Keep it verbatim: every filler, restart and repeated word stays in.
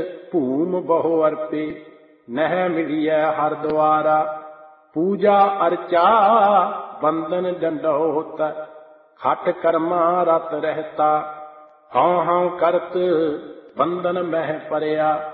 ਭੂਮ ਬਹੁ ਅਰਪੇ। ਨਹਿ ਮਿਲਿਐ ਹਰ ਦੁਆਰਾ, ਪੂਜਾ ਅਰਚਾ ਬੰਦਨ ਡੰਡੋਤ। ਖਟ ਕਰਮਾ ਰਤ ਰਹਿਤਾ, ਹਾਂ ਹਾਂ ਕਰਤ ਬੰਦਨ ਮਹਿ ਪਰਿਆ।